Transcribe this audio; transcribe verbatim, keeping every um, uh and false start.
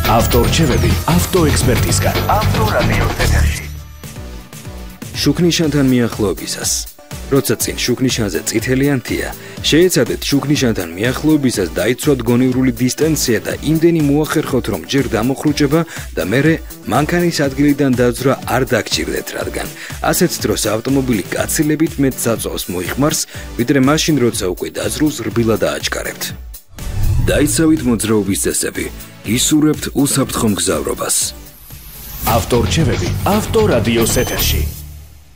ავტორჩევები ავტოექსპერტისგან. ავტორადიოს ეთერში. შუქნიშანთან მიახლოებისას. როცა წინ შუქნიშანზე წითელი ანთია, შეეცადეთ შუქნიშანთან მიახლოებისას დაიცვათ გონივრული დისტანცია და იმდენი მოახერხოთ, რომ ჯერ დამოხრუჭება და მერე მანქანის ადგილიდან დაძვრა არ დაგჭირდეთ, რადგან ასეთ დროს ავტომობილი გაცილებით მეტ საწვავს მოიხმარს, ვიდრე მაშინ, როცა უკვე დაძრულს რბილად ააჩქარებთ. დაიცავით მოძრაობის წესები, გისურვებთ უსაფრთხო მგზავრობას. ავტორჩევები ავტორადიოს ეთერში.